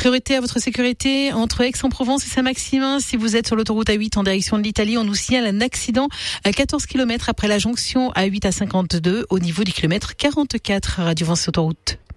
Priorité à votre sécurité entre Aix-en-Provence et Saint-Maximin. Si vous êtes sur l'autoroute A8 en direction de l'Italie, on nous signale un accident à 14 km après la jonction A8 à 52 au niveau du kilomètre 44. Radio Vence Autoroute.